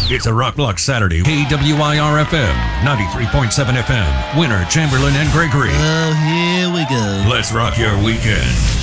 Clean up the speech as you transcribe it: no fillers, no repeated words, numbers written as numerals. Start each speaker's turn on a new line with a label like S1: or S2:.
S1: It's a Rock Block Saturday. KWIR FM, 93.7 FM. Winner, Chamberlain, and Gregory.
S2: Oh, here we go.
S1: Let's rock your weekend.